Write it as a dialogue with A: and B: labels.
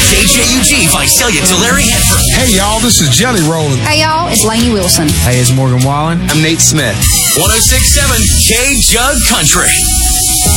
A: KJUG, Visalia, Tulare, Hanford.
B: Hey, y'all, this is Jelly Rollin'.
C: Hey, y'all, it's Lainey Wilson.
D: Hey, it's Morgan Wallen.
E: I'm Nate Smith.
A: 106.7 K-Jug Country.